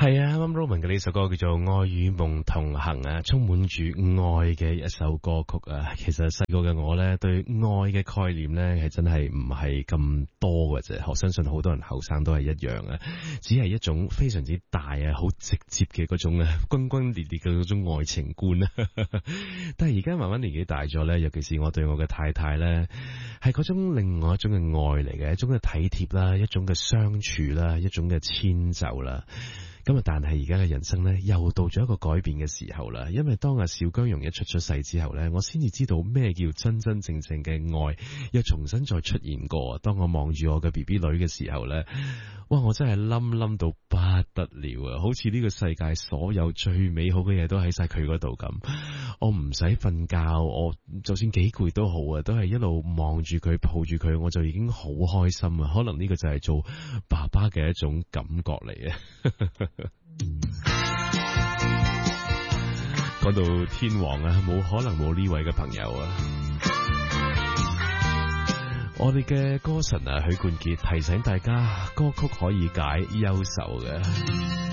係啊，啱啱 Roman 嘅呢首歌叫做《愛與夢同行》啊，充滿住愛嘅一首歌曲啊。其實細個嘅我呢，對愛嘅概念呢係真係唔係咁多嘅啫。我相信好多人後生都係一樣啊，只係一種非常之大啊、好直接嘅嗰種啊、轟轟烈烈嘅嗰種愛情觀啊。但係而家慢慢年紀大咗呢，尤其是我對我嘅太太呢，係嗰種另外一種嘅愛嚟嘅，一種嘅體貼啦，一種嘅相處啦，一種嘅遷就啦。咁啊！但係而家嘅人生呢，又到咗一個改變嘅時候啦。因為當阿小姜蓉一出咗世之後呢，我先至知道咩叫真真正正嘅愛，又重新再出現過。當我望住我嘅 BB 女嘅時候呢，哇！我真係冧到不得了啊！好似呢個世界所有最美好嘅嘢都喺晒佢嗰度咁。我唔使瞓覺，我就算幾攰都好啊，都係一路望住佢，抱住佢，我就已經好開心啊！可能呢個就係做爸爸嘅一種感覺嚟嘅。講到天王啊，冇可能冇呢位嘅朋友啊！我哋嘅歌神啊，許冠傑提醒大家，歌曲可以解憂愁嘅。